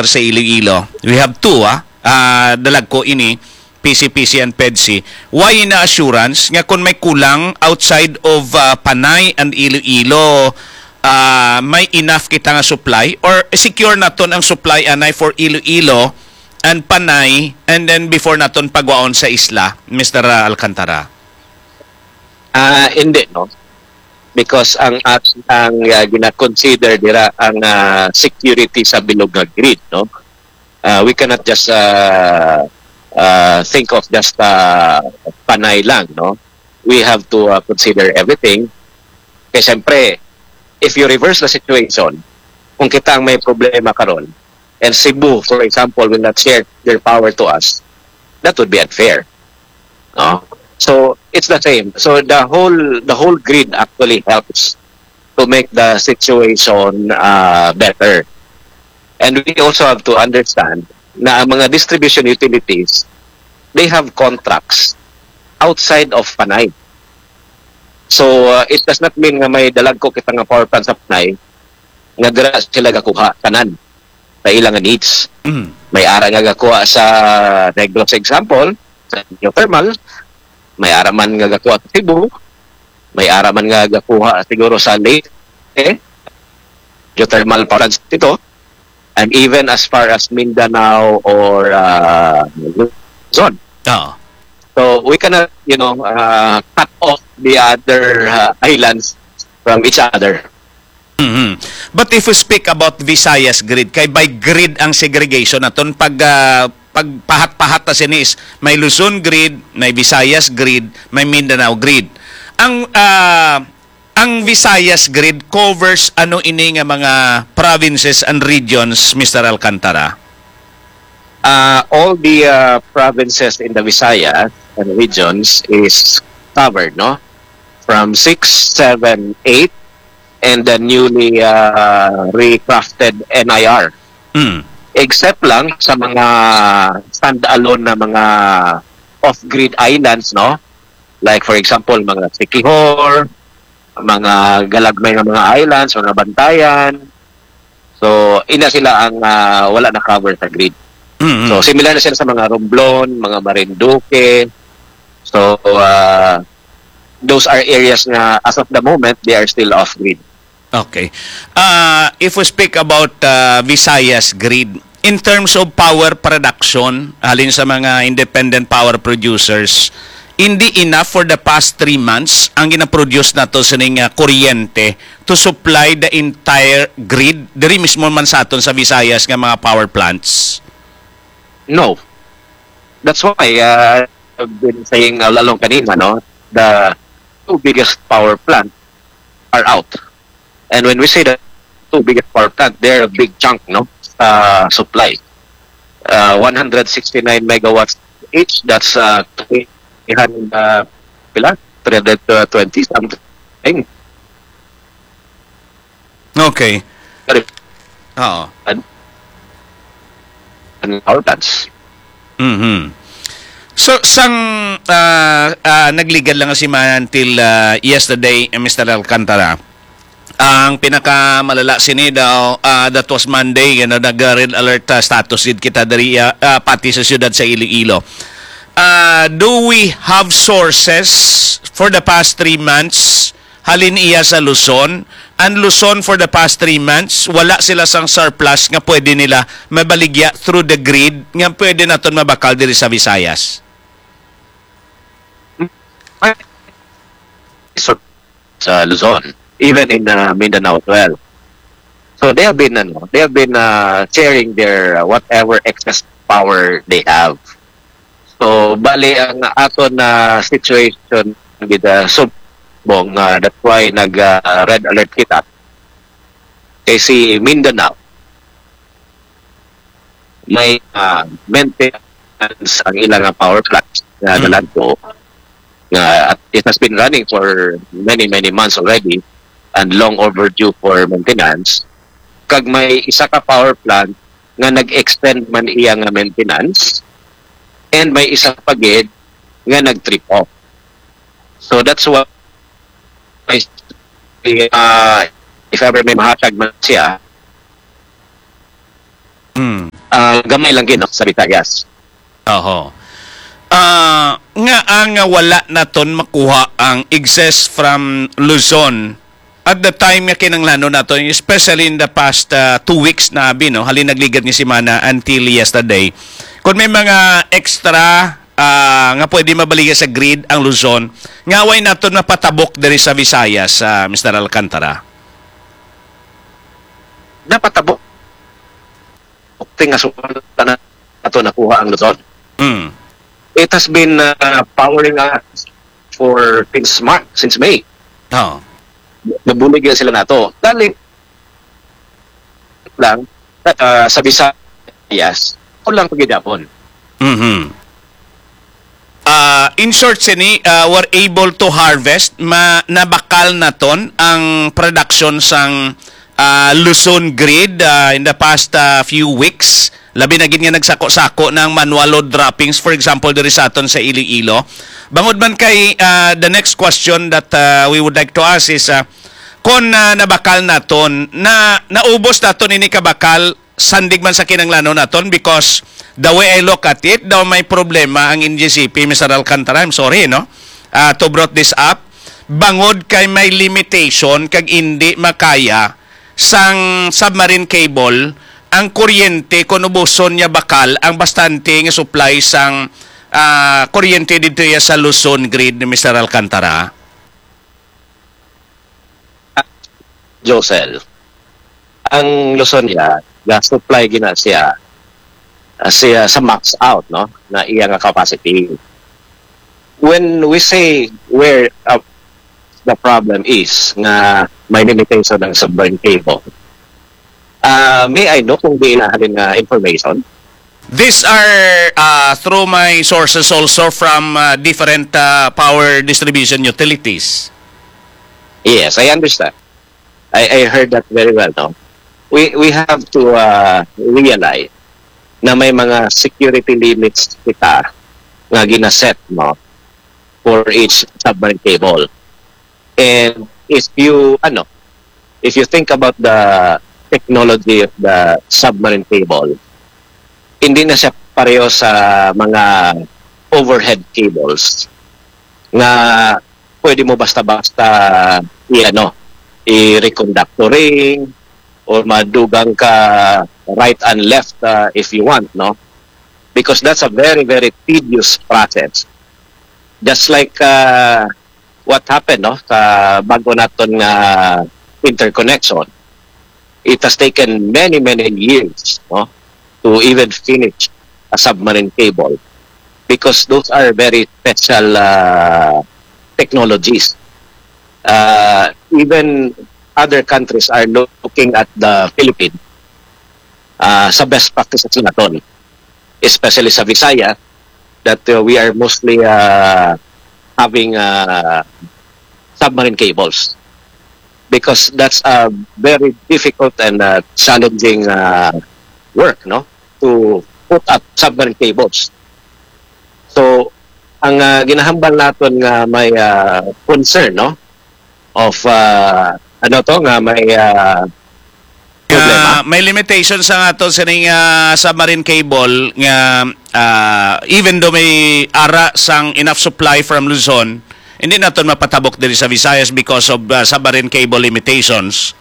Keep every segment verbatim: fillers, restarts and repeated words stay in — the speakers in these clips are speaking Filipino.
producer sa Iloilo. We have two, ah. Uh, dalag ko ini, P C P C and PEDSI. Why na assurance nga kung may kulang outside of uh, Panay and Iloilo, uh, may enough kita nga supply or secure naton ang supply anay for Iloilo and Panay and then before naton pagwaon sa isla, Mister Alcantara? Ah, uh, hindi, no? Because ang at ang uh, gina-consider dira ang uh, security sa bilog nga grid, no? Uh, we cannot just uh, uh, think of just uh, Panay lang, no? We have to uh, consider everything. Kasi siyempre, if you reverse the situation, kung kita ang may problema karon, and Cebu, for example, will not share their power to us, that would be unfair, no? So it's the same. So the whole the whole grid actually helps to make the situation uh, better. And we also have to understand na ang mga distribution utilities, they have contracts outside of Panay. So uh, it does not mean nga may dalag ko kita nga power plant sa Panay nga dira sila gakuha tanan sa ilang needs. Mm. May ara nga gakuha sa Negros example, sa geothermal, may ara man nga gakuha sa Cebu, may ara man nga gakuha siguro sa Leyte, eh, geothermal power plants dito. And even as far as Mindanao or uh, Luzon. Oh. So we cannot, you know, uh, cut off the other uh, islands from each other. Mm-hmm. But if we speak about Visayas grid, kay by grid ang segregation naton pag uh, pagpahat-pahat ta sinis, may Luzon grid, may Visayas grid, may Mindanao grid. Ang uh, ang Visayas grid covers ano ini nga mga provinces and regions, Mister Alcantara? Uh, all the uh, provinces in the Visayas and regions is covered, no? From six, seven, eight, and the newly uh, recrafted N I R. Mm. Except lang sa mga stand-alone na mga off-grid islands, no? Like for example, mga Siquijor, mga galagmay ng mga islands, mga bantayan. So, ina sila ang uh, wala na cover sa grid. Mm-hmm. So, similar na sila sa mga Romblon, mga Marinduque. So, uh, those are areas na as of the moment, they are still off-grid. Okay. Uh, if we speak about uh, Visayas grid, in terms of power production, halin sa mga independent power producers, hindi enough for the past three months ang gina-produce na to sa ning uh, kuryente to supply the entire grid diri mismo man sa aton sa Visayas nga mga power plants? No. That's why uh, I've been saying all along kanina, no? The two biggest power plants are out. And when we say the two biggest power plants, they're a big chunk, no? Uh, supply. Uh, one hundred sixty-nine megawatts each. That's uh, uh, pila? three hundred twenty something. Okay. Oo. And, and power plants. Mm-hmm. So, sang uh, uh, nagligal lang si man until uh, yesterday, Mister Alcantara, ang pinakamalala sini daw, uh, that was Monday, you know, nag-red alert uh, status din kita dari uh, uh, pati sa siyudad sa Iloilo. Uh, do we have sources for the past three months halin iya sa Luzon? And Luzon for the past three months, wala sila sang surplus nga pwede nila mabaligya through the grid nga pwede naton mabakal diri sa Visayas? Sa Luzon, even in uh, Mindanao as well. So they have been, ano, they have been uh, sharing their uh, whatever excess power they have. So, bali ang aton na uh, situation with the uh, Subong, uh, that's why nag-red uh, alert kita. Kasi Mindanao, may uh, maintenance ang ilang power plants na uh, dalan ko. Uh, it has been running for many, many months already and long overdue for maintenance. Kag may isa ka power plant nga nag-extend man iya nga maintenance, and may isa pagid nga nag-trip off. So that's why uh, if ever may mahatag man siya, mm. uh, gamay lang gino sa Visayas. Oho. Ah, nga ang nga wala naton makuha ang excess from Luzon at the time nga kinanglano naton, especially in the past uh, two weeks na abi, no, halin nagligad ni si Mana until yesterday. Kung may mga extra uh, nga pwede mabaliga sa grid ang Luzon, nga way naton mapatabok diri sa Visayas, uh, Mister Alcantara. Napatabok tinga suporta na ato nakuha ang Luzon. Mm. It has been uh, powering us for since March, since May. Oh. Nabulig yan sila nato. Dali lang uh, sa Visayas, kung lang pagidapon. Mm-hmm. Uh, in short, Sini, uh, were able to harvest, ma nabakal naton ang production sang uh, Luzon grid uh, in the past uh, few weeks. Labi na gid nga nagsako-sako ng manual load droppings, for example, diri sa aton sa Iloilo. Bangod man kay uh, the next question that uh, we would like to ask is uh, kung uh, nabakal naton, na naubos naton ini kabakal, sandig man sa kinanglano naton, because the way I look at it, daw may problema ang N G C P, Mister Alcantara, I'm sorry, no? Uh, to brought this up, bangod kay may limitation kag hindi makaya sang submarine cable ang kuryente kung ubuson niya bakal ang bastante nga supply sang uh, kuryente dito ya sa Luzon grid ni Mister Alcantara. Josel, ang Luzon niya, gas supply gina siya uh, siya sa max out, no, na iya nga capacity. When we say where uh, the problem is nga may limitation ng submarine cable, Uh, may I know kung di inahalin na information? These are uh, through my sources also from uh, different uh, power distribution utilities. Yes, I understand. I, I heard that very well. No? We we have to uh, realize na may mga security limits kita nga ginaset, no, for each submarine cable. And if you ano, if you think about the technology of the submarine cable, hindi na siya pareho sa mga overhead cables nga pwede mo basta-basta i-ano, i-reconductoring or madugang ka right and left uh, if you want, no? Because that's a very, very tedious process. Just like uh, what happened, no, sa bago naton nga interconnection. It has taken many, many years, no, to even finish a submarine cable, because those are very special uh, technologies. Uh, even other countries are looking at the Philippines uh, sa best practices naton, especially sa Visayas, that uh, we are mostly uh, having uh, submarine cables. Because that's a very difficult and uh, challenging uh, work, no, to put up submarine cables. So, ang uh, ginahambal naton nga may uh, concern, no, of uh, ano to nga may uh, problema. Uh, may limitations sa ato sa ning uh, submarine cable nga uh, even though may ara sang enough supply from Luzon, hindi natin mapatabok diri sa Visayas because of uh, submarine cable limitations.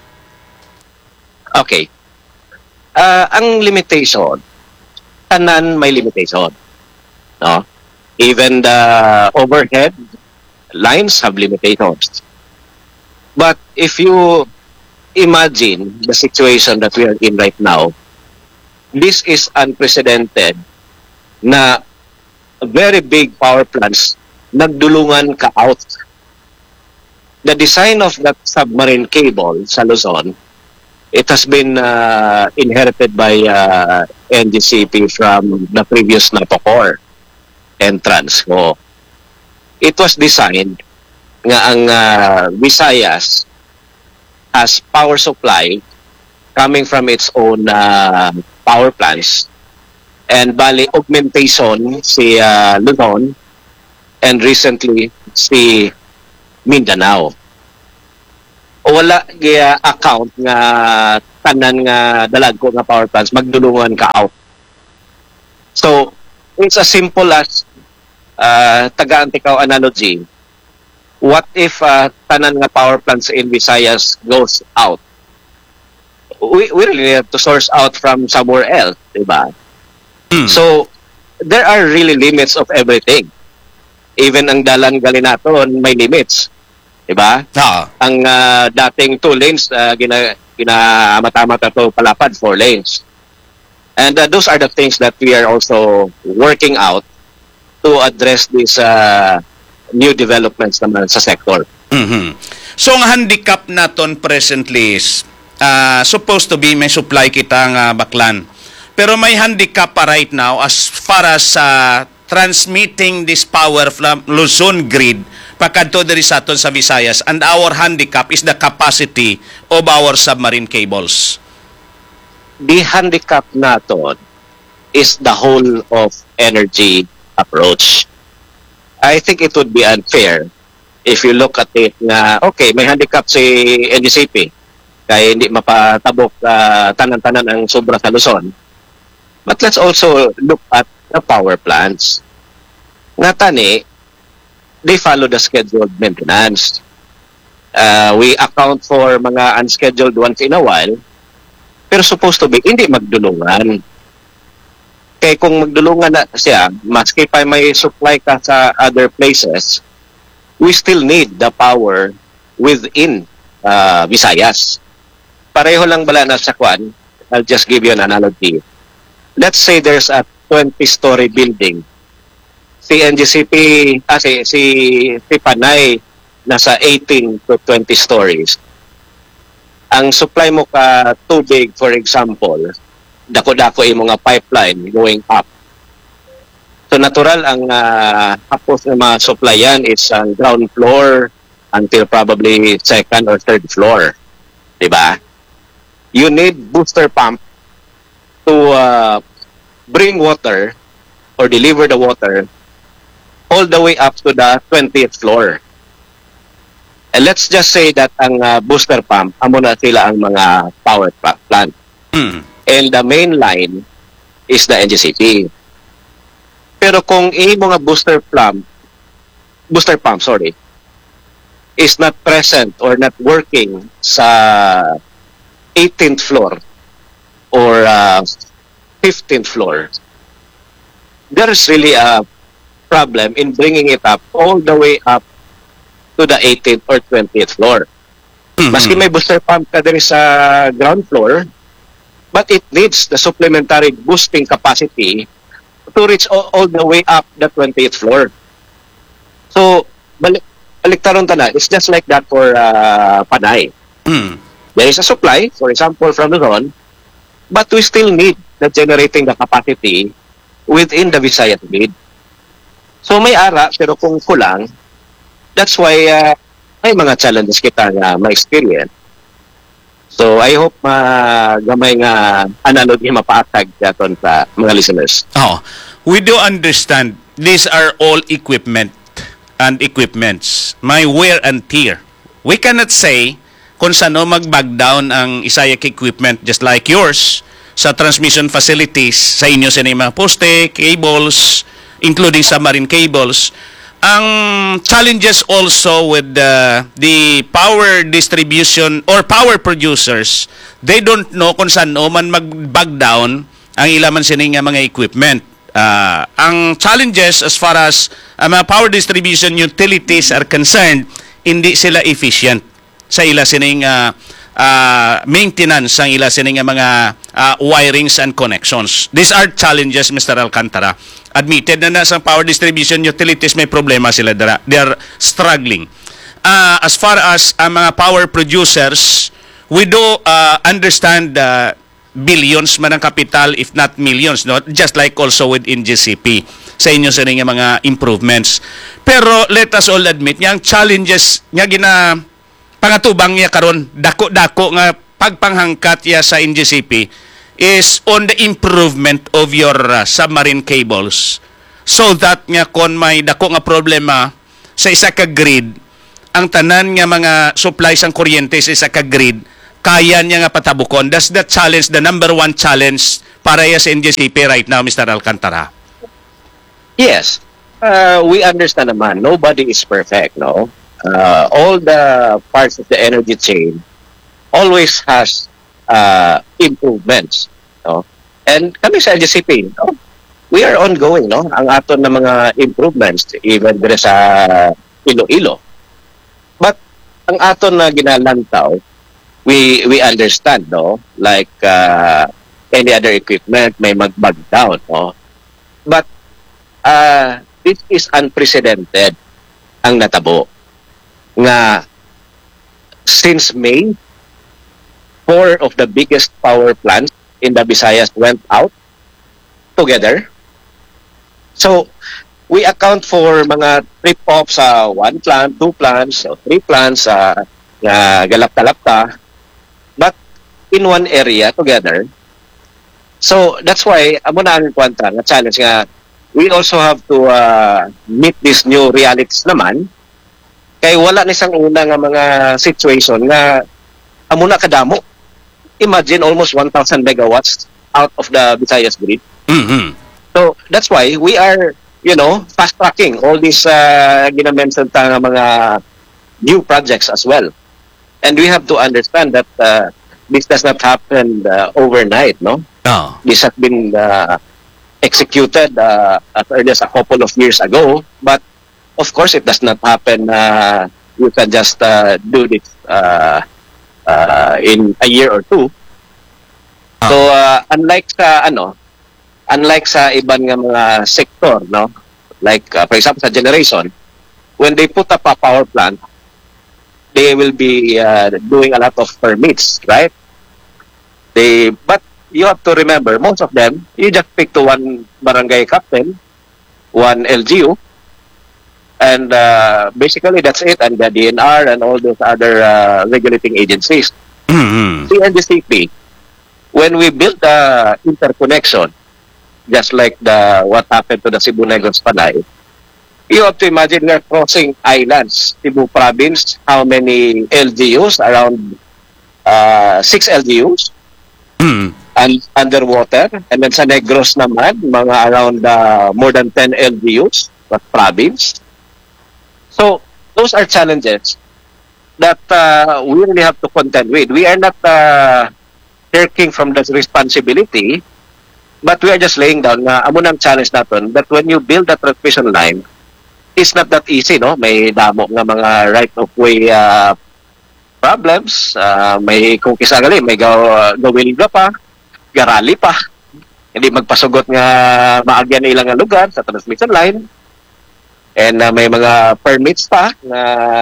Okay. Uh, ang limitation, tanan may limitation. No? Even the overhead lines have limitations. But if you imagine the situation that we are in right now, this is unprecedented na very big power plants nagdulungan ka out. The design of that submarine cable sa Luzon, it has been uh, inherited by uh, N G C P from the previous Napocor entrance. So, it was designed nga ang uh, Visayas has power supply coming from its own uh, power plants, and bali augmentation si uh, Luzon, and recently si Mindanao. O wala gaya account nga tanan nga dalagko nga power plants magdulungan ka out. So it's as simple as uh, taga-Antikaw analogy. What if uh, tanan nga power plants in Visayas goes out? We, we really have to source out from somewhere else, diba? Mm. So, there are really limits of everything. Even ang dalan Galinaton may limits, diba? Ah. Ang uh, dating two lanes, uh, gina, ginamata-mata to palapad, four lanes. And uh, those are the things that we are also working out to address these uh, new developments naman sa sector. Mhm. So ang handicap naton presently is uh, supposed to be may supply kita nga baklan. Pero may handicap pa right now as far as uh, transmitting this power from Luzon grid pakadto diri sa aton sa Visayas, and our handicap is the capacity of our submarine cables. The handicap naton is the whole of energy approach. I think it would be unfair if you look at it na, okay, may handicap si N G C P kaya hindi mapatabok uh, tanan-tanan ang sobra sa Luzon. But let's also look at the power plants. Nga tani, they follow the scheduled maintenance. Uh, we account for mga unscheduled once in a while, pero supposed to be, hindi magdulungan. Kaya kung magdulungan na siya, maski pa may supply ka sa other places, we still need the power within uh, Visayas. Pareho lang bala na sa kwan. I'll just give you an analogy. Let's say there's a twenty-story building. Si N G C P, ah, si, si, si Panay, nasa eighteen to twenty stories. Ang supply mo ka tubig, for example, dako-dako yung mga pipeline going up. So natural ang uh, tapos ng mga supplyan is ang ground floor until probably second or third floor. Diba? You need booster pump to uh, bring water or deliver the water all the way up to the twentieth floor. And let's just say that ang uh, booster pump, amo na sila ang mga power plant. Mm. And the main line is the N G C P. Pero kung imo nga booster pump, booster pump, sorry, is not present or not working sa eighteenth floor or uh, fifteenth floor, there is really a problem in bringing it up all the way up to the eighteenth or twentieth floor. Mhm. Maski may booster pump ka diri sa ground floor, but it needs the supplementary boosting capacity to reach all, all the way up the twentieth floor. So, balik, baliktaron ta na. It's just like that for uh, Panay. Mm. There is a supply, for example, from Luzon, but we still need the generating the capacity within the Visayas grid. So, may ara, pero kung kulang, that's why uh, may mga challenges kita na ma-experience. So, I hope uh, gamay nga analogy mapaatag daton sa mga listeners. Oh, we do understand these are all equipment and equipments. May wear and tear. We cannot say kung saan mag-bag down ang Isayac equipment just like yours sa transmission facilities sa inyo sa mga poste, cables, including submarine cables. Ang challenges also with the, the power distribution or power producers, they don't know kung saan man mag-bag down ang ilaman sining nga mga equipment. Uh, ang challenges as far as uh, mga power distribution utilities are concerned, hindi sila efficient sa ila sining uh, uh, maintenance ang ila sining mga uh, wirings and connections. These are challenges, Mister Alcantara. Admitted na na sa power distribution utilities may problema sila dara. They are struggling. Uh, as far as uh, mga power producers, we do uh, understand uh, billions man ang kapital if not millions, no? Just like also with N G C P sa inyo sa nga mga improvements. Pero let us all admit, yang challenges nga gina pangatubang niya karon dako-dako nga pagpanghangkat ya sa N G C P is on the improvement of your uh, submarine cables so that nga kon may dako nga problema sa isa ka grid, ang tanan nga mga supplies ang kuryente sa isa ka grid kaya niya nga patabukon? That's the challenge, the number one challenge para sa N G C P right now, Mister Alcantara. Yes. Uh, we understand naman, nobody is perfect, no? Uh, all the parts of the energy chain always has uh, improvements, no? And kami sa N G C P, no? We are ongoing, no? Ang aton na mga improvements, even dire sa Iloilo. But ang aton na ginalantaw, we we understand, no? Like uh, any other equipment may mag-bug down, no? But uh, this is unprecedented ang natabo nga since May, four of the biggest power plants in the Visayas went out together. So, we account for mga trip-off sa one plant, two plants, or three plants sa uh, galap-talapta, but in one area together. So, that's why, amo na ang kwanta, na challenge nga, we also have to uh, meet these new realities naman, kay wala na isang una nga mga situation nga amo na kadamo. Imagine almost one thousand megawatts out of the Visayas grid. Mm-hmm. So that's why we are, you know, fast tracking all these uh, ginamention ta nga mga new projects as well. And we have to understand that uh, this does not happen uh, overnight, no? Oh. This has been uh, executed uh, as early as a couple of years ago, but of course it does not happen. Uh, you can just uh, do this uh, uh, in a year or two. Oh. So uh, unlike sa ano, unlike sa ibang nga mga sector, no? Like uh, for example sa generation, when they put up a power plant, they will be uh, doing a lot of permits, right? They but you have to remember, most of them, you just pick to one barangay captain, one L G U, and uh, basically that's it, and the D N R and all those other uh, regulating agencies. Mm-hmm. The N G C P, when we built the interconnection, just like the what happened to the Cebu Negros Panay, you have to imagine we're crossing islands. Cebu province, how many L G Us? Around uh, six L G Us. Mm-hmm. And underwater. And then sa Negros naman, mga around uh, more than ten L G Us, that province. So, those are challenges that uh, we really have to contend with. We are not uh, shirking from this responsibility, but we are just laying down na amo nang challenge natin that when you build a transmission line, it's not that easy, no? May damo nga mga right-of-way uh, problems. Uh, may kung kisagali, may gaw, gawin ka pa, garali pa. Hindi magpasugot nga maagyan na ilang lugar sa transmission line. And uh, may mga permits pa na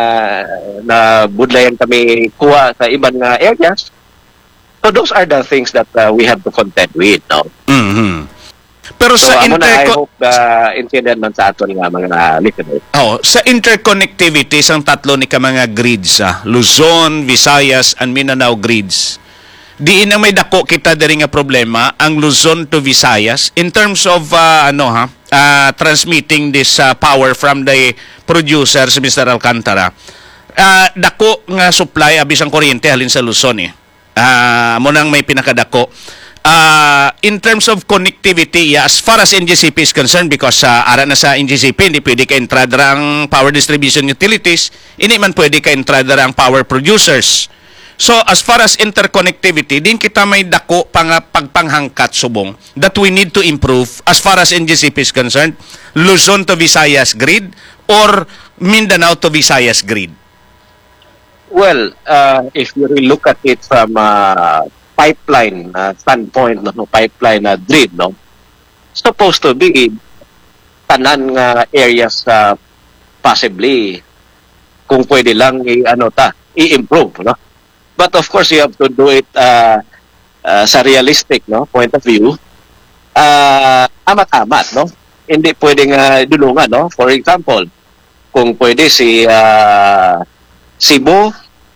na budlayan kami kuha sa ibang nga areas. So those are the things that uh, we have to contend with, no? Mm-hmm. Pero So sa amo na, I interco- hope uh, intindihan man sa aton nga mga listeners. oh, sa interconnectivity sang tatlo ni ka mga grids, ah, Luzon, Visayas, and Mindanao grids. Diin ang may dako kita diri nga problema ang Luzon to Visayas in terms of uh, ano ha, uh, transmitting this uh, power from the producers, Mister Alcantara. Uh, dako nga supply abis ang kuryente halin sa Luzon eh. Uh, mo nang may pinakadako. Uh, in terms of connectivity, yeah, as far as N G C P is concerned, because uh, ara na sa N G C P, hindi pwede ka entrada ang power distribution utilities, hindi man pwede ka entrada ang power producers. So, as far as interconnectivity, din kita may dako pang pagpanghangkat subong that we need to improve as far as N G C P is concerned, Luzon to Visayas grid or Mindanao to Visayas grid. Well, uh, if you really look at it from uh, pipeline uh, standpoint, no, pipeline uh, grid, no, supposed to be tanan nga areas uh, possibly kung pwede lang i ano ta i-improve, no. But of course you have to do it uh, uh, sa realistic, no, point of view. Uh, amat-amat, no. Hindi pwedeng uh, dulungan, no. For example, kung pwede si uh, Cebu,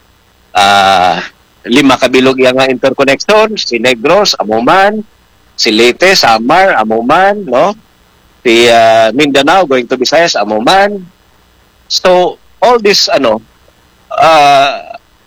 uh, lima kabilog yung interconnection, si Negros, Amuman, si Leyte, Samar, Amuman, no? Si uh, Mindanao going to Visayas, Amuman. So, all this, ano, uh,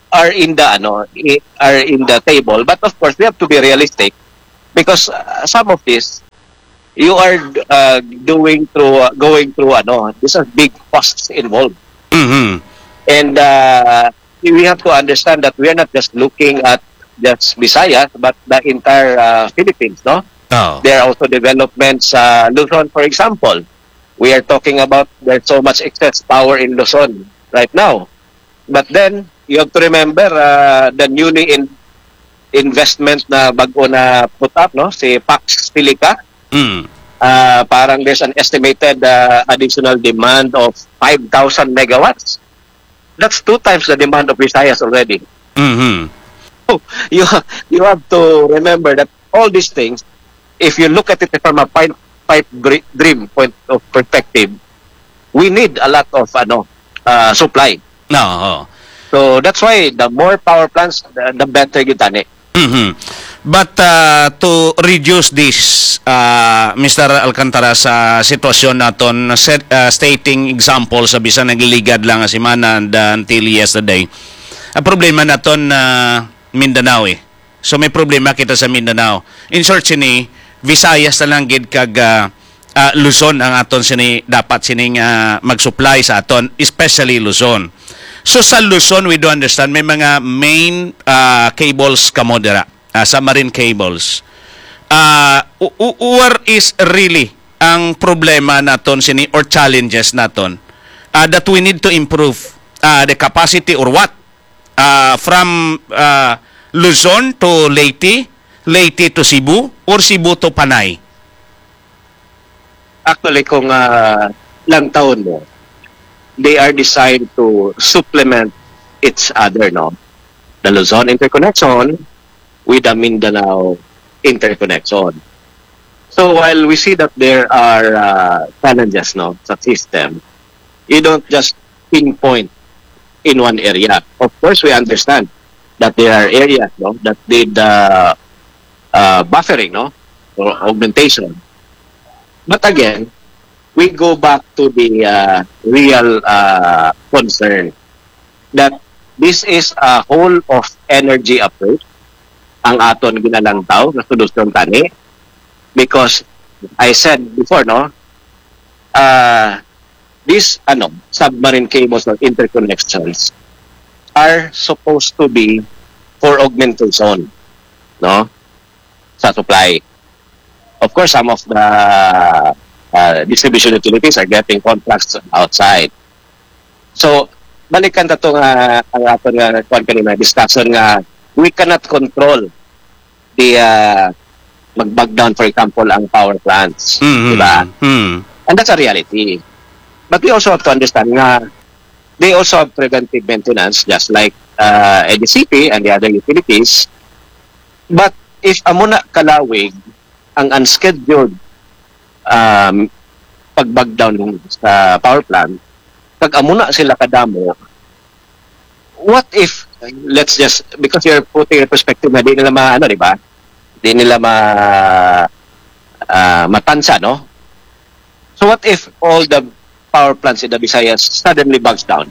are in the ano i- are in the table, but of course we have to be realistic because uh, some of this you are uh, doing through uh, going through ano these are big costs involved. Mhm. And uh, we have to understand that we are not just looking at just Visayas, but the entire uh, Philippines, no? Oh. There are also developments sa Luzon, for example. We are talking about there's so much excess power in Luzon right now. But then, you have to remember uh, the newly in investment na bago na put up, no? Si Pax Silica. Mm. Uh, parang there's an estimated uh, additional demand of five thousand megawatts. That's two times the demand of Visayas already. Mhm. You you have to remember that all these things, if you look at it from a pipe, pipe dream point of perspective, we need a lot of ano uh, supply. No. Oh. So that's why the more power plants, the, the better you tani. Mhm. But uh, to reduce this, uh, Mister Alcantara, sa sitwasyon naton, set, uh, stating example sa bisan nagliligad lang si Mana and, uh, until yesterday. Ang problema naton na uh, Mindanao eh. So may problema kita sa Mindanao. In short sini, Visayas na lang gid kag uh, uh, Luzon ang aton sini dapat sining uh, mag-supply sa aton, especially Luzon. So sa Luzon, we do understand may mga main uh, cables kamo dira, uh, submarine cables. Uh, where is really ang problema naton sini or challenges naton uh, that we need to improve uh, the capacity or what? Uh, from uh, Luzon to Leyte, Leyte to Cebu, or Cebu to Panay? Actually, kung uh, lang taon mo, they are designed to supplement each other, no? The Luzon interconnection with the Mindanao interconnection. So while we see that there are uh, challenges, no, sa system, you don't just pinpoint in one area. Of course, we understand that there are areas, no, that need uh, uh, buffering, no, or augmentation. But again, we go back to the uh, real uh, concern that this is a whole of energy approach ang aton ginalantaw na solusyon tani, because I said before, no, uh, these ano submarine cables or interconnections are supposed to be for augmentation, no, sa supply. Of course, some of the uh, distribution utilities are getting contracts outside. So, balikan ta to nga ang aton nga kuan kanina discussion nga we cannot control the uh, mag-bug down, for example, ang power plants, Mm-hmm. diba? Mm. And that's a reality. But we also have to understand nga they also have preventive maintenance just like uh, E D C P and the other utilities. But if amo na kalawig ang unscheduled um, pag-bug down sa power plant, pag amo na sila kadamo, what if, let's just, because you're putting a perspective na di nila ma, ano, di ba? Di nila ma, uh, matansa, no? So what if all the power plants in the Visayas suddenly bugs down?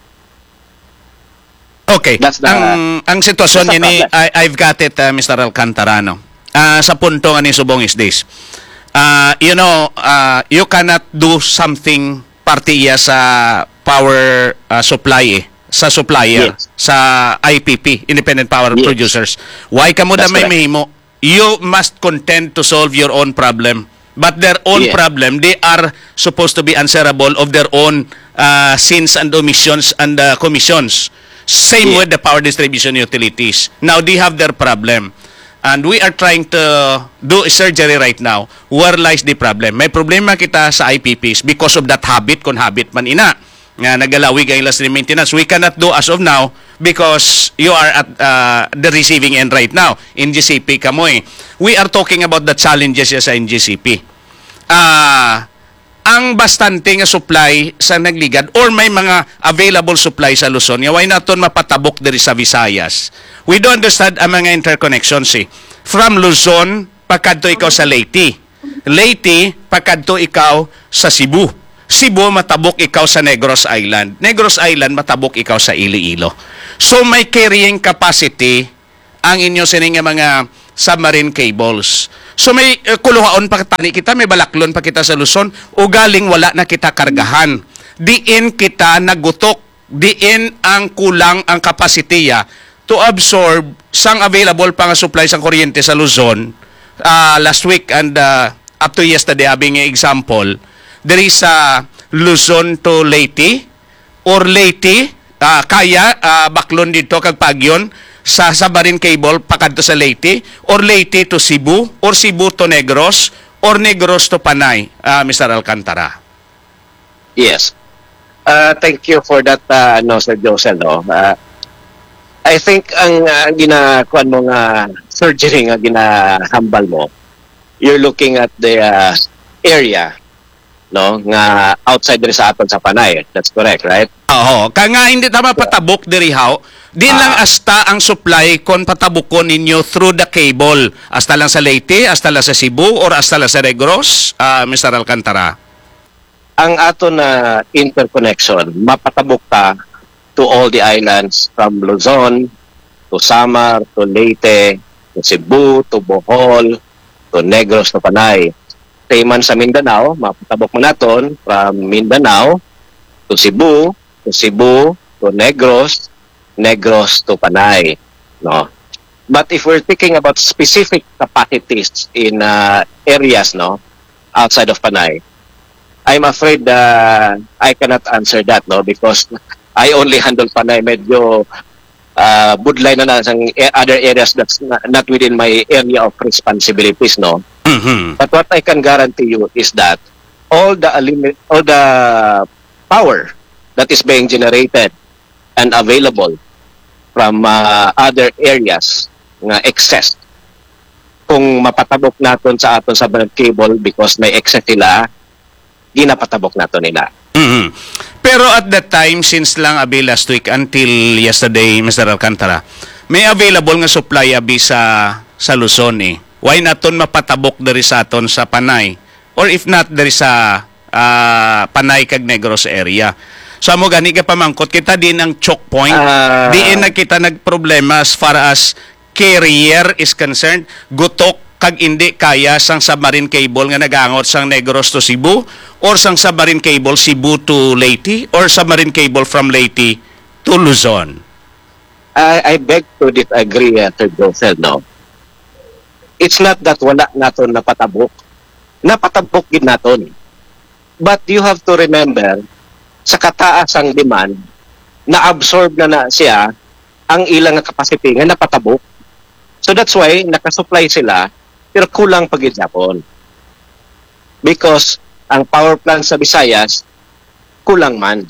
Okay. That's the- ang ang sitwasyon that's the ni problem. I, I've got it, uh, Mister Alcantarano. Uh, sa punto nga ni Subong is this. Uh, you know, uh, you cannot do something partiya sa power uh, supply eh, sa supplier, Yes. sa I P P, Independent Power Yes. Producers. Why kamo da That's may correct. mahimo? You must contend to solve your own problem. But their own Yes. problem, they are supposed to be answerable of their own uh, sins and omissions and uh, commissions. Same Yeah. with the power distribution utilities. Now, they have their problem. And we are trying to do a surgery right now. Where lies the problem? May problema kita sa I P Ps because of that habit, kung habit man ina. Nga nagalawig ang last maintenance. We cannot do as of now because you are at uh, the receiving end right now. In G C P kamoy. We are talking about the challenges sa N G C P. Ah... ang bastante nga supply sa nagligad or may mga available supply sa Luzon, why naton mapatabok diri sa Visayas. We do understand ang mga interconnections eh. From Luzon, pagkadto ikaw sa Leyte. Leyte, pagkadto ikaw sa Cebu. Cebu, matabok ikaw sa Negros Island. Negros Island, matabok ikaw sa Iloilo. So may carrying capacity ang inyo sining nga mga submarine cables. So may uh, kuluhaon pa tani kita, may balaklon pa kita sa Luzon, o galing wala na kita kargahan. Diin kita nagutok, diin ang kulang ang kapasitiya to absorb sang available pa nga supply sang kuryente sa Luzon uh, last week and uh, up to yesterday, having an example, there is a Luzon to Leyte or Leyte, uh, kaya uh, baklon dito kag Pagyon sa submarine cable pakadto sa Leyte, or Leyte to Cebu, or Cebu to Negros, or Negros to Panay, uh, Mister Alcantara. Yes. Uh, thank you for that, uh, no, Sir Josel. No? Uh, I think ang uh, ginakuan mo nga surgery nga ginahambal mo, you're looking at the uh, area, no, nga outside diri sa aton sa Panay. That's correct, right? Oo, kaya nga hindi tama patabok diri haw. Di lang Ah. asta ang supply kon patabukon ninyo through the cable. Asta lang sa Leyte, asta lang sa Cebu, or asta lang sa Negros, uh, Mister Alcantara. Ang aton na interconnection, mapatabok ta to all the islands from Luzon to Samar to Leyte to Cebu to Bohol to Negros to Panay. Tayman sa Mindanao, mapatabok mo naton from Mindanao to Cebu, to Cebu to Negros, Negros to Panay, no. But if we're thinking about specific capacities in uh, areas, no, outside of Panay, I'm afraid uh, I cannot answer that, no, because I only handle Panay. Medyo uh, budlay na na sa other areas that's not, not within my area of responsibilities, no. Mhm. But what I can guarantee you is that all the limit, all the power that is being generated and available from uh, other areas nga excess, kung mapatabok naton sa aton sa cable because may excess sila, ginapatabok naton nila. Mhm. Pero at that time, since lang abi last week until yesterday, Mister Alcantara, may available nga supply abi sa sa Luzon eh. Why naton mapatabok diri sa aton sa Panay? Or if not, diri sa uh, Panay kag Negros area. So amo gani ka pamangkot kita din ang choke point. Ah. Diin na kita nagproblema as far as carrier is concerned. Gutok kag hindi kaya sang submarine cable nga nagangot sang Negros to Cebu, or sang submarine cable Cebu to Leyte, or submarine cable from Leyte to Luzon. I, I beg to disagree, uh, Sir Josel, no? It's not that wala naton napatabok. Napatabok gid naton. But you have to remember, sa kataas ang demand, na-absorb na na siya ang ilang nga capacity nga napatabok. So that's why nakasupply sila, pero kulang pa gid Japon. Because ang power plant sa Visayas, kulang man.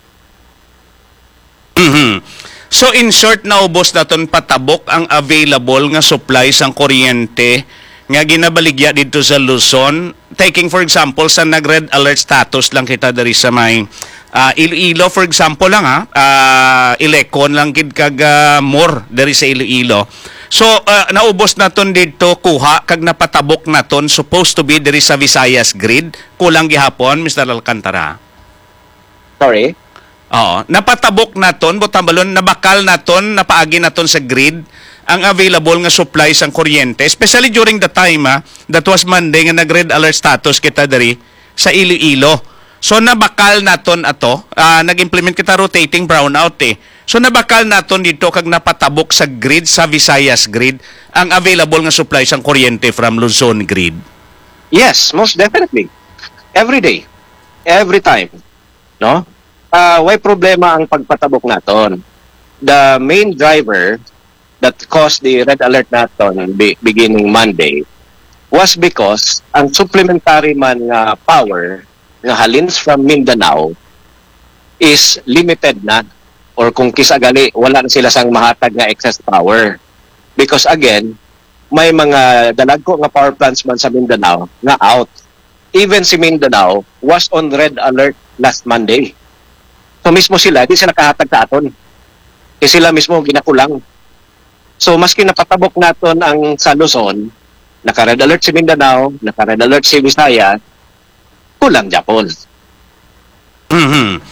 Mhm. So in short, naubos naton patabok ang available nga supply sang kuryente nga ginabaligya dito sa Luzon. Taking for example sa nag-red alert status lang kita diri sa may uh, Iloilo, for example lang ha, uh, Ilecon lang gid kag uh, more diri sa Iloilo. So uh, naubos naton dito kuha kag napatabok naton supposed to be diri sa Visayas grid, kulang gihapon, Mister Alcantara. Sorry? Oo, napatabok naton, butambalon, nabakal naton, napaagi naton sa grid ang available nga supply sang kuryente, especially during the time ha, that was Monday nga nag-red alert status kita diri sa Iloilo. So nabakal naton ato, uh, nag-implement kita rotating brownout eh. So nabakal naton dito kag napatabok sa grid, sa Visayas grid, ang available nga supply sang kuryente from Luzon grid. Yes, most definitely. Every day. Every time. No? Uh, why problema ang pagpatabok naton? The main driver that caused the red alert naton be- beginning Monday was because ang supplementary man nga power nga halins from Mindanao is limited na, or kung kisagali wala na sila sang mahatag nga excess power. Because again, may mga dalagko nga power plants man sa Mindanao nga out. Even si Mindanao was on red alert last Monday. So mismo sila, di sila nakahatag sa aton. Eh sila mismo ginakulang. So maski napatabok naton ang sa Luzon, naka-red alert si Mindanao, naka-red alert si Visayas, kulang Japon. Mhm.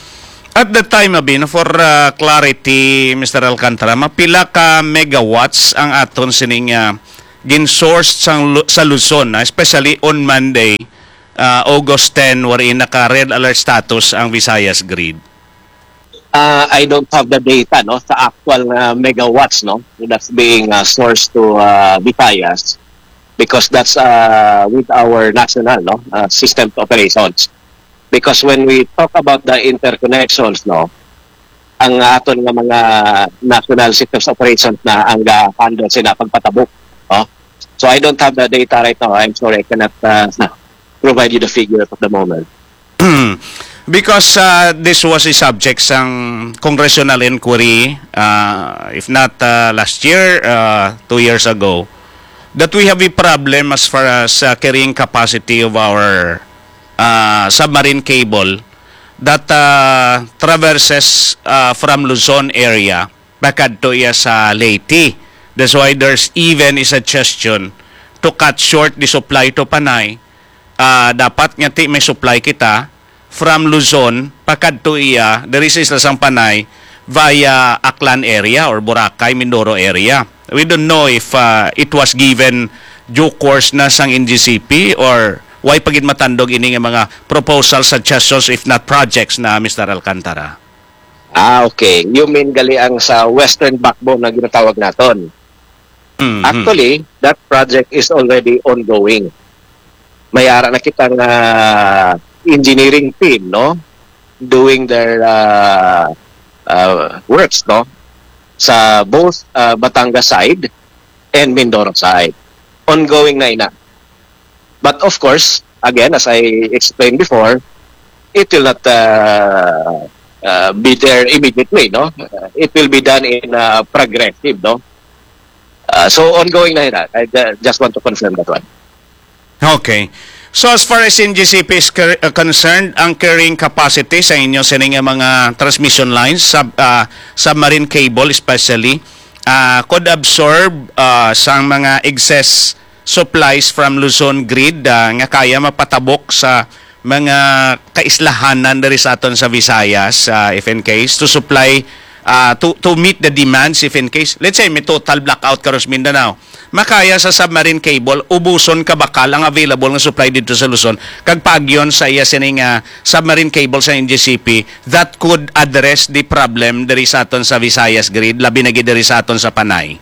At the time, Abin, for uh, clarity, Mister Alcantara, mapila ka megawatts ang aton sining uh, gin-sourced sa, sa Luzon, uh, especially on Monday, uh, August tenth, wherein naka-red alert status ang Visayas grid. Uh, I don't have the data no sa actual uh, megawatts no that's being uh, sourced to uh, Visayas because that's uh, with our national no uh, system operations. Because when we talk about the interconnections no ang aton nga mga national systems operations na ang uh, handle sila pagpatabok no. So I don't have the data right now. I'm sorry I cannot uh, provide you the figure at the moment. Because uh, this was a subject sang congressional inquiry, uh, if not uh, last year, uh, two years ago, that we have a problem as far as uh, carrying capacity of our uh, submarine cable that uh, traverses uh, from Luzon area back to iya sa Leyte. That's why there's even a suggestion to cut short the supply to Panay. Uh, dapat nga ti may supply kita from Luzon, pakadto iya, there is isla sang Panay via Aklan area or Boracay, Mindoro area. We don't know if uh, it was given due course na sang N G C P or why pagid matandog ini nga mga proposals, suggestions, if not projects na Mister Alcantara. Ah, okay. You mean gali ang sa Western Backbone na ginatawag naton? Mm-hmm. Actually, that project is already ongoing. Mayara na kitang uh, engineering team no doing their uh, uh, works no sa both uh, Batangas side and Mindoro side ongoing na ina, but of course again as I explained before it will not uh, uh, be there immediately no uh, it will be done in uh, progressive no uh, so ongoing na ina. I uh, just want to confirm that one. Okay. So as far as N G C P is uh, concerned, ang carrying capacity sa inyo sa inyong mga transmission lines, sub, uh, submarine cable especially, uh, could absorb uh, sa mga excess supplies from Luzon grid uh, nga kaya mapatabok sa mga kaislahanan diri sa aton sa Visayas uh, if in case to supply uh, to to meet the demands if in case let's say may total blackout karon sa Mindanao, makaya sa submarine cable ubuson ka bakal ang available nga supply dito sa Luzon kag pagyon sa iya sining uh, submarine cable sa N G C P that could address the problem diri sa aton sa Visayas grid labi na gid diri sa aton sa Panay.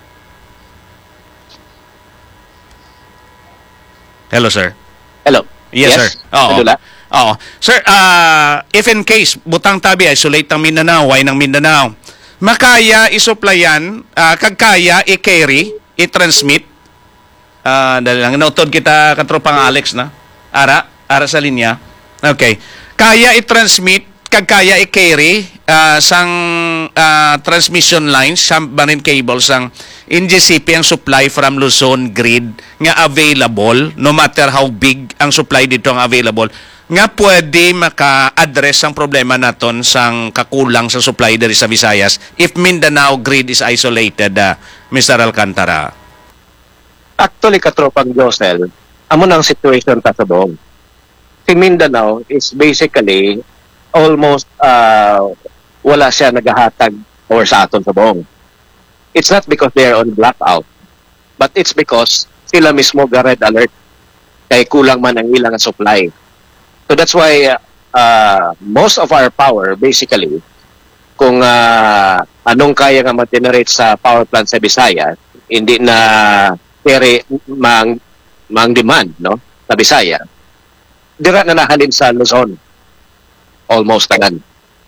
Hello sir. Hello. Yes, yes sir. Oo. Oo. Sir, uh, if in case butang tabi isolate ang Mindanao, why ng Mindanao, makaya isuplayan uh, kag kaya i-carry i-transmit uh, dahil lang nautod kita katropang Alex na ara ara sa linya. Okay, kaya i-transmit kag kaya i-carry uh, sang uh, transmission lines submarine cable sang N G C P ang supply from Luzon grid nga available no matter how big ang supply dito ang available nga pwede maka-address ang problema naton sang kakulang sa supply diri sa Visayas if Mindanao grid is isolated, uh, Mister Alcantara. Actually, katropang Josel, amo nang situation ta sa buong. Si Mindanao is basically almost uh, wala siya nagahatag or sa aton sa buong. It's not because they are on blackout, but it's because sila mismo ga red alert kay kulang man ang ilang supply. So that's why uh, most of our power basically kung uh, anong kaya nga mag-generate sa power plant sa Visayas, hindi na carry mang mang demand no sa Visayas. Dira na nahalin sa Luzon. Almost tagan.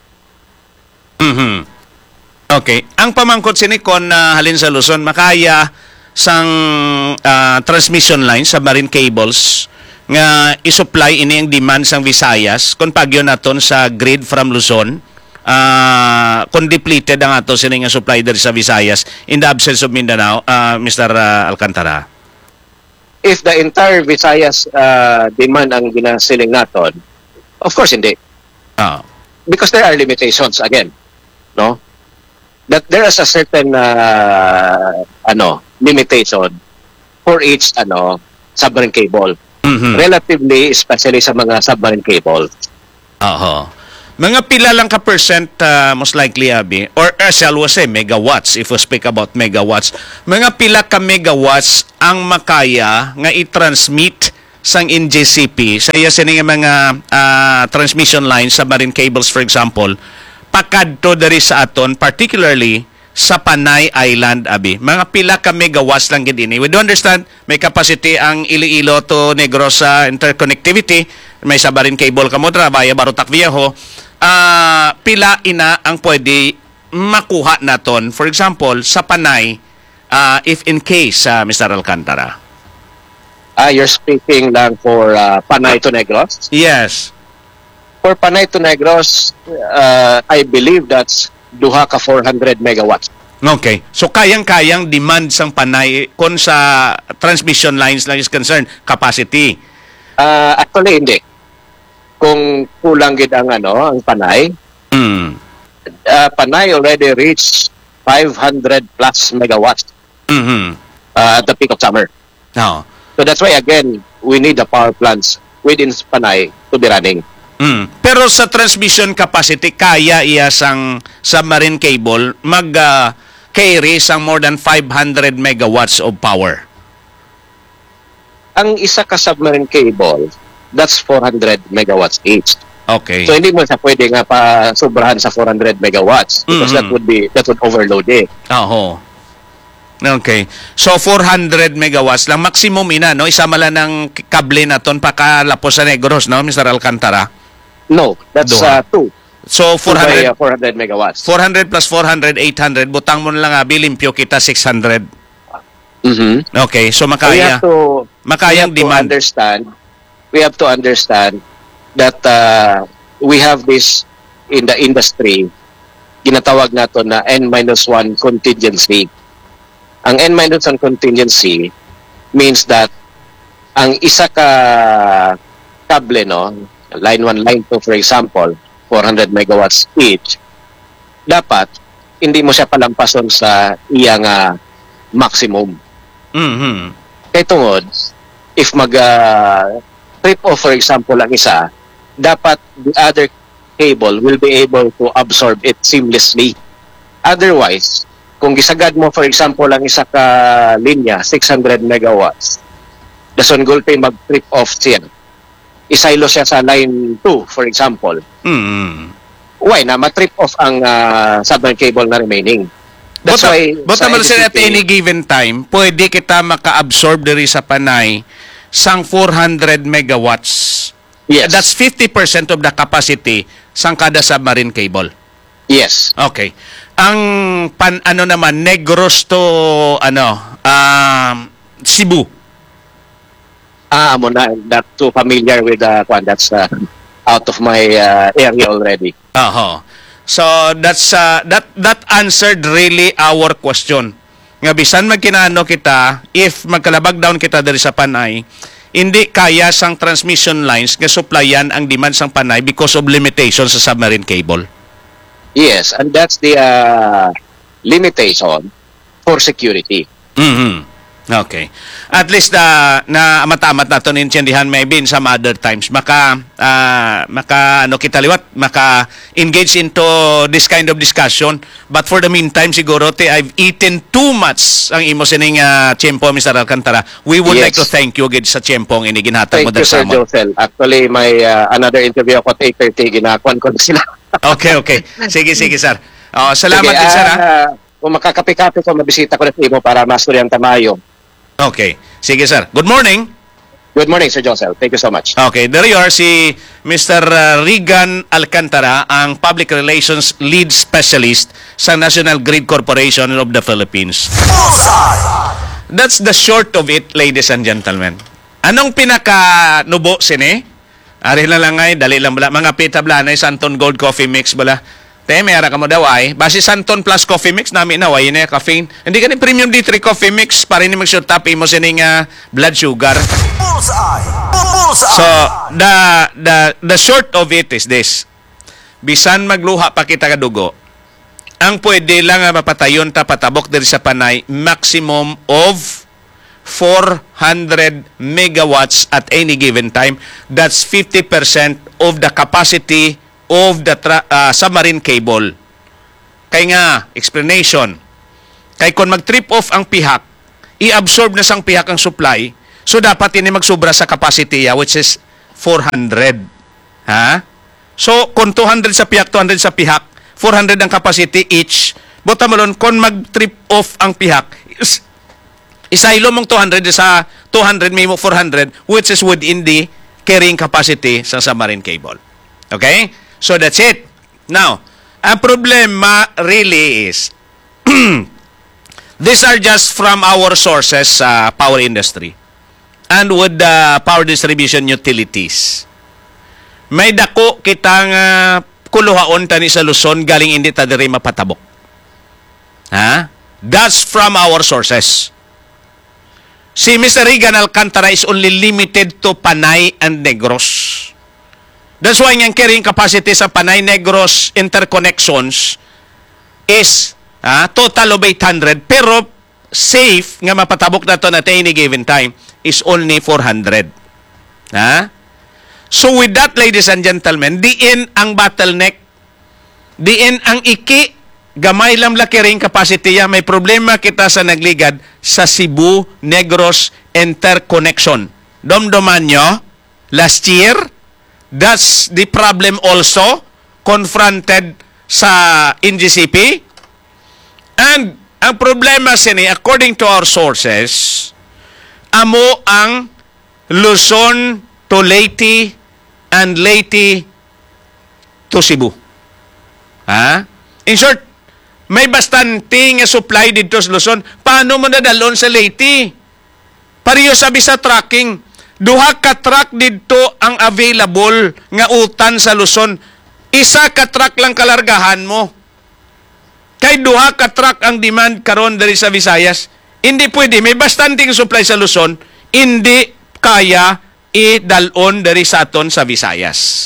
Mhm. Okay. Ang pamangkot sinikon na halin sa Luzon makaya sang uh, transmission lines sa marine cables nga i-supply ini ang demand sang Visayas kung pagyo naton sa grid from Luzon uh, kung depleted ang ato sining nga supply diri sa Visayas in the absence of Mindanao, uh, Mister Uh, Alcantara. If the entire Visayas uh, demand ang ginasiling naton, of course hindi. Oh. Because there are limitations again, no? That there is a certain uh, ano limitation for each ano submarine cable. Mm-hmm. Relatively, especially sa mga submarine cable. Oo. Mga pila lang ka percent uh, most likely, Abi, or uh, shall we say megawatts, if we speak about megawatts, mga pila ka megawatts ang makaya nga i-transmit sang N J C P sa iya sining mga uh, transmission lines sa marine cables, for example, pakadto diri sa aton, particularly sa Panay Island, Abi. Mga pila ka megawatts lang gid ini. We do understand may capacity ang Iloilo to Negros sa interconnectivity, may sa marine cable kamo dra via Barotac Viejo. Uh, pila ina ang pwede makuha naton, for example, sa Panay, uh, if in case, uh, Mister Alcantara. Ah, you're speaking lang for uh, Panay to Negros? Yes. For Panay to Negros, uh, I believe that's duha ka four hundred megawatts. Okay. So, kayang-kayang demand sang Panay kung sa transmission lines lang is concerned, capacity. Uh, actually, hindi. Kung kulang gid ang ano, ang Panay, Mm. uh, Panay already reached five hundred plus megawatts Mm-hmm. uh, at the peak of summer. No. So that's why, again, we need the power plants within Panay to be running. Mm. Pero sa transmission capacity, kaya iya sang submarine cable mag uh, carry sang more than five hundred megawatts of power. Ang isa ka submarine cable, that's four hundred megawatts each. Okay. So hindi mo sa pwede nga pa sobrahan sa four hundred megawatts because Mhm. that would be that would overload it. Oho. Okay. So four hundred megawatts lang maximum ina, no? Isama lang ng kable naton pakalapos sa Negros, no, Mister Alcantara? No, that's Duha. uh, two. So four Two by, hundred uh, four hundred megawatts. four hundred plus four hundred eight hundred, butang mo na lang abi limpyo kita six hundred. Mhm. Okay, so We makaya. have to Makayang we have to demand. understand. We have to understand that uh, we have this in the industry. Ginatawag nato na N minus one contingency. Ang N minus one contingency means that ang isa ka kable, no, line one, line two, for example, four hundred megawatts each, dapat hindi mo siya palampason sa iyang uh, maximum. Mhm. Kaya tungod, if mag uh, trip off, for example, ang isa, dapat the other cable will be able to absorb it seamlessly. Otherwise, kung gisagad mo, for example, ang isa ka linya, six hundred megawatts, the Songolpe mag-trip off siya. Isaylo siya sa line two, for example. Mhm. Why na? Ma-trip off ang uh, submarine cable na remaining. That's But, why... but sa naman sa N G C P, at any given time, pwede kita maka-absorb diri sa Panay sang four hundred megawatts. Yes. That's fifty percent of the capacity sang kada submarine cable. Yes. Okay. Ang pan ano naman Negros to ano um Cebu. Ah, amo na, not too familiar with uh, kwan, that's uh, out of my uh, area already. Aha. So that's uh, that that answered really our question. Nga bisan magkinaano kita, if magkalabag down kita diri sa Panay, hindi kaya sang transmission lines nga supplyan ang demand sang Panay because of limitations sa submarine cable. Yes, and that's the uh, limitation for security. Mhm. Okay. At least uh, na matamat nato nintindihan maybe in some other times maka uh, maka ano kita liwat maka engage into this kind of discussion, but for the meantime siguro te I've eaten too much ang imo sining uh, tiempo, Mister Alcantara. We would Yes. like to thank you gid sa tiempong ini ginhatag mo Thank you, Sir sa mo. Josel. Actually, may uh, another interview ako at eight thirty, ginakuan ko na sila. Okay, okay. Sige, sige, sir. Oh, salamat Sige, din, sir. ha? ah, kung makakapi-kapi ko, mabisita ko na sa imo para mastudyang tamayo. Okay. Sige, sir. Good morning. Good morning, Sir Josel. Thank you so much. Okay, there you are, si Mister Regan Alcantara, ang Public Relations Lead Specialist sa National Grid Corporation of the Philippines. That's the short of it, ladies and gentlemen. Anong pinaka-nubo, sini? Ari na lang ay, dali lang bala. Mga pita blanay, Santon Gold Coffee Mix bala. Te, may ara ka mo daw ay. Basi Santon Plus Coffee Mix, namin na, way na caffeine. Hindi ka ni Premium D three Coffee Mix, para ni mag-sure tap mo sining uh, blood sugar. So, the, the, the short of it is this. Bisan magluha pa kita kadugo, ang pwede lang nga mapatayon ta patabok diri sa Panay, maximum of four hundred megawatts at any given time. That's fifty percent of the capacity of the tra- uh, submarine cable. Kay nga, explanation, kay kung mag-trip off ang pihak, i-absorb na sang pihak ang supply, so dapat ini magsubra sa capacity ya, which is four hundred. Ha? So, kung two hundred sa pihak, two hundred sa pihak, four hundred ang capacity each, buta mo nun, kung mag-trip off ang pihak, is, isaylo mong two hundred sa two hundred, may mo four hundred, which is within the carrying capacity sa submarine cable. Okay? So, that's it. Now, ang problema really is, these are just from our sources sa uh, power industry and with the power distribution utilities. May dako kitang uh, kuluhaon tani sa Luzon galing hindi ta diri mapatabok. Ha? That's from our sources. Si Mister Regan Alcantara is only limited to Panay and Negros. That's why ang carrying capacity sa Panay Negros interconnections is ah, total of eight hundred, pero safe nga mapatabok na to at any given time is only four hundred. Ha? So with that, ladies and gentlemen, diin ang bottleneck, diin ang iki, gamay lang la carrying capacity ya, may problema kita sa nagligad sa Cebu Negros interconnection. Domdoman nyo, last year, that's the problem also confronted sa N G C P. And ang problema sini, according to our sources, amo ang Luzon to Leyte and Leyte to Cebu. Ha? In short, may bastante nga supply dito sa Luzon. Paano mo nadalon sa Leyte? Pariyo sabi sa tracking, duha ka truck dito ang available nga utan sa Luzon. Isa ka truck lang kalargahan mo. Kay duha ka truck ang demand karon diri sa Visayas. Hindi pwede. May bastanting supply sa Luzon. Hindi kaya idalon diri sa aton sa Visayas.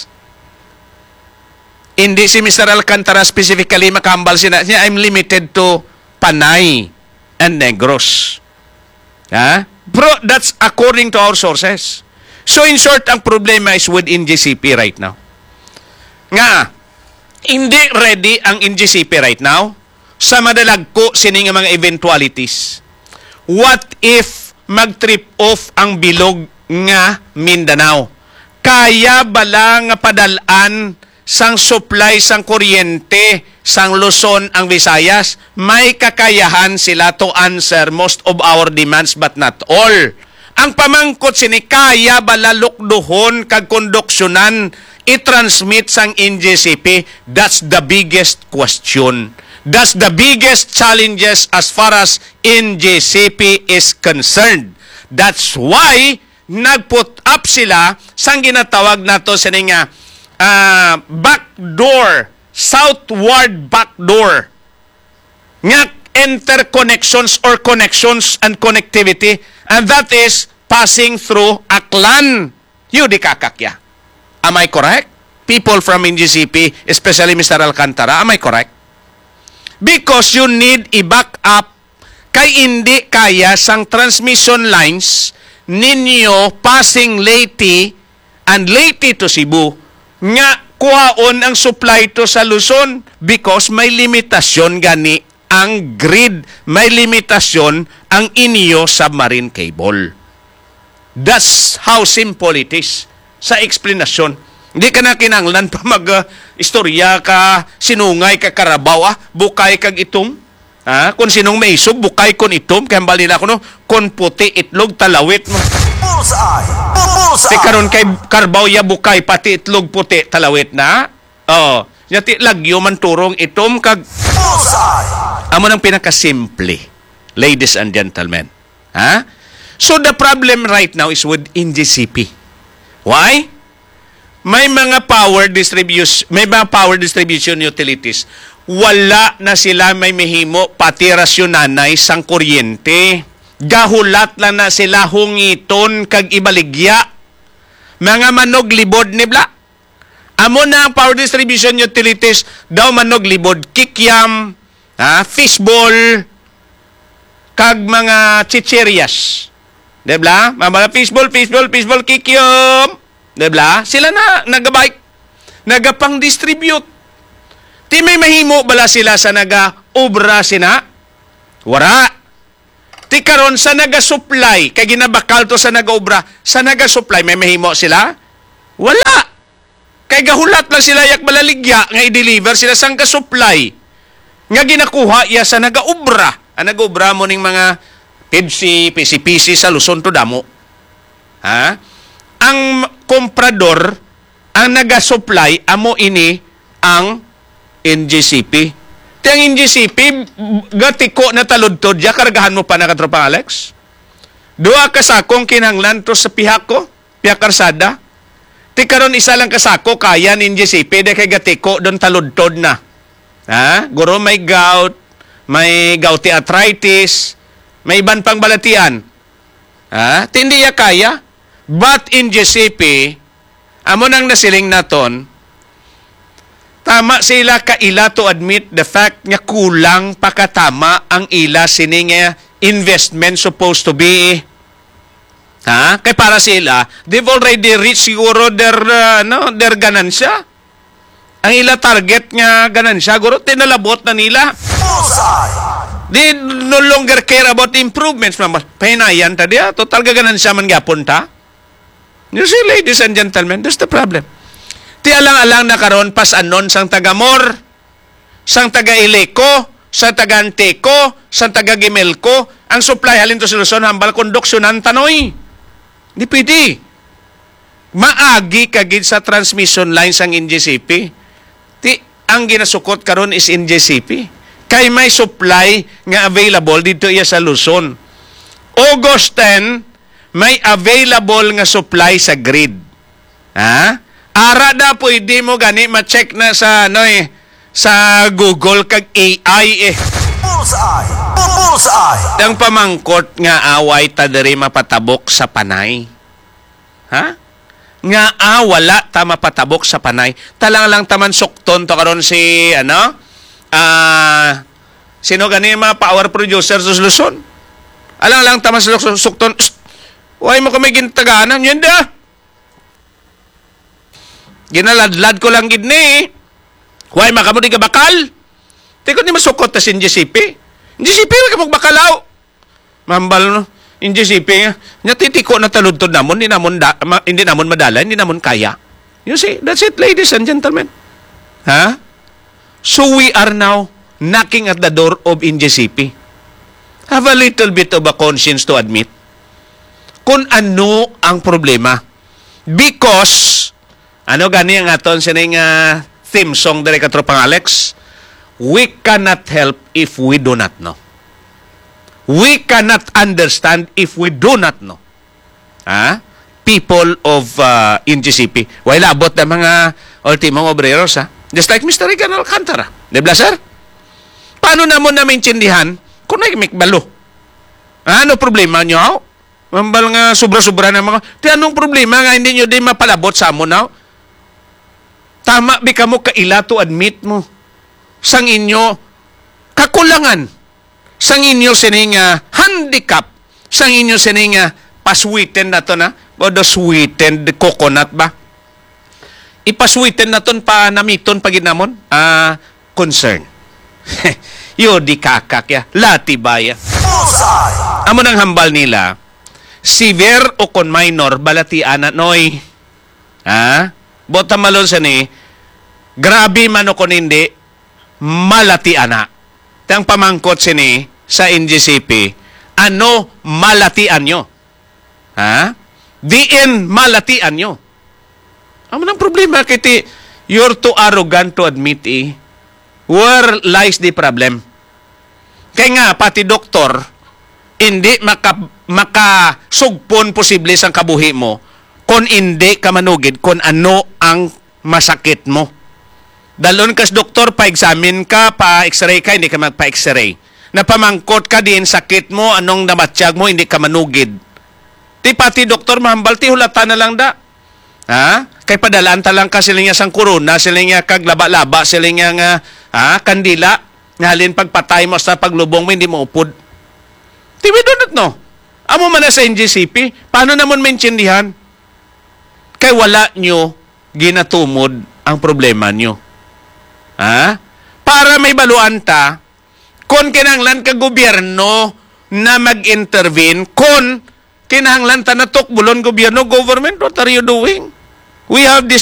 Hindi si Mister Alcantara specifically makambal sina niya, I'm limited to Panay and Negros. Ha? Bro, that's according to our sources. So in short, ang problema is with N G C P right now. Nga, hindi ready ang N G C P right now sa madalagko sining mga eventualities. What if mag-trip off ang bilog nga Mindanao? Kaya bala nga padalaan sang supply sang kuryente sang Luzon ang Visayas? May kakayahan sila to answer most of our demands but not all. Ang pamangkot sini, kaya bala lukduhon kag konduksyonan i-transmit sang N G C P? That's the biggest question. That's the biggest challenges as far as N G C P is concerned. That's why nagput up sila sang ginatawag nato sa nga uh, backdoor, southward backdoor nga interconnections or connections and connectivity, and that is passing through Aklan. Yun di kakakya. Am I correct? People from N G C P, especially Mister Alcantara, am I correct? Because you need i-back up kay hindi kaya sang transmission lines ninyo passing Leyte and Leyte to Cebu nga kuhaon ang supply to sa Luzon because may limitasyon gani ang grid, may limitasyon ang inyo submarine cable. That's how simple it is sa explanation. Hindi ka na kinanglan pa mag-istorya uh, ka, sinungay ka karabaw, ah, bukay kag itom. Ha? Kung sinong may isog, bukay kon itom. Kaya bali na ako, no? Kung puti, itlog, talawit mo. Bullseye! Bullseye! Te karon kay karbaw ya bukay, pati itlog, puti, talawit na. Oo. Yati lagyo man turong itom kag... Bullseye! Amo nang pinakasimple, ladies and gentlemen. Ha? So the problem right now is with N G C P. Why? May mga power distribution, may mga power distribution utilities. Wala na sila may mihimo pati rasyonanay sang kuryente. Gahulat lang na sila hungiton kag ibaligya. Mga manog libod nibla. Amo na ang power distribution utilities daw manog libod, kikyam, ha, fishball, kag mga chicherias. Dibla? Mga fishball, fishball, fishball, kikyam. Dibla? Sila na nagabike. nagapang-distribute. Ti may mahimo bala sila sa naga-obra sina? Wara. Ti karon sa naga-supply, kay ginabakal to sa naga-obra, sa naga-supply, may mahimo sila? Wala. Kay gahulat lang sila yak balaligya nga i-deliver sila sang ka-supply. Nga ginakuha iya sa naga-obra. Ang naga-obra mo ning mga Pepsi, P C P C sa Luzon to damo. Ha? Ang komprador, ang naga-supply, amo ini ang N G C P. Ti ang N G C P, gatiko na taludtod, ya kargahan mo pa na katropang Alex. Dua kasakong kinanglan to sa pihak ko, pihak karsada. Ti karon isa lang kasako kaya ni N G C P de kay gatiko don taludtod na. Ha? Guro may gout, may gouty arthritis, may iban pang balatian. Ha? Ti hindi ya kaya. But in G C P, amo nang nasiling naton, tama sila kaila to admit the fact nga kulang pakatama ang ila sini nga investment supposed to be. Ha? Kay para sila, they've already reached siguro their, uh, no, their ganansya. Ang ila target nga ganansya, guro, tinalabot na nila. Bullseye. They no longer care about the improvements. Pahinayan ta diya, total ganansya man gyapon ta. You see, ladies and gentlemen, that's the problem. Ti alang-alang na karon pas anon sang taga-Mor, sang taga-Ileco, sang taga-Anteco, sang taga-Gimelco, ang supply halin to sa Luzon, hambal konduksyonan tanoy. Di pwede. Maagi kagid sa transmission lines ang N G C P. Ti, ang ginasukot karon is N G C P. Kay may supply nga available dito iya sa Luzon. August tenth, may available nga supply sa grid. Ha? Ara da pwede mo gani ma-check na sa ano eh, sa Google kag A I eh. Bullseye. Bullseye. Ang pamangkot nga away ta diri mapatabok sa panay. Ha? Nga ah, wala ta mapatabok sa panay. Talang lang taman sukton to karon si ano? Ah, sino gani mga power producer sa Luzon? Alang lang taman sukton. Way mo kami gintaganan yun da. Ginaladlad ko lang gid ni. Way makamo di ka bakal. Teko ni masukot ta sin G C P. G C P ka mo bakalaw. Mambal no. In G C P nga. Nya titiko na taludtod namon, hindi namon da, ma, hindi namon madala, hindi namon kaya. You see, that's it, ladies and gentlemen. Ha? So we are now knocking at the door of N G C P. Have a little bit of a conscience to admit kung ano ang problema. Because, ano gani ang aton sining uh, theme song dari katropang Alex? We cannot help if we do not know. We cannot understand if we do not know. Ha? People of uh, N G C P. Wala abot na mga ultimong obreros, ha? Just like Mister Regan Alcantara. Di ba, sir? Paano na mo na maintindihan kung nagmikbalo? Ano problema nyo, ha? Mambal nga sobra-sobra na mga... Di anong problema nga hindi nyo di mapalabot sa mo, na? Tama, bi ka mo kaila to admit mo sang inyo kakulangan, sang inyo sining uh, handicap, sang inyo sining uh, paswiten na to na, o the sweetened coconut ba? Ipaswiten na ton pa namiton paginamon? Ah, uh, concern. Yo di kakak ya, lati baya. Amo nang hambal nila, severe o kon minor, balatian na noy. Ha? Bota malon sa ni, grabe man o kon hindi, malatian na. Tang pamangkot sini sa N G C P, ano malatian nyo? Ha? Diin malatian nyo. Amo nang problema kiti, you're too arrogant to admit eh. Where lies the problem? Kaya nga, pati doktor, hindi maka, makasugpon posible sang kabuhi mo kung hindi ka manugid kung ano ang masakit mo. Dalon kas doktor, pa-examine ka, pa-x-ray ka, hindi ka magpa-x-ray. Napamangkot ka din, sakit mo, anong namatsyag mo, hindi ka manugid. Ti pati doktor, mahambal, ti hulata na lang da. Ha? Kay padalaan talang ka sila niya sang corona, sila niya kaglaba-laba, sila niya nga, ha, kandila, ngalin pagpatay mo sa paglubong mo, hindi mo upod. Ti we do not know. Amo man na sa N G C P, paano naman maintindihan? Kay wala nyo ginatumod ang problema nyo. Ha? Para may baluan ta, kung kinahanglan ka gobyerno na mag-intervene, kung kinahanglan ta na tukbulon gobyerno, government, what are you doing? We have this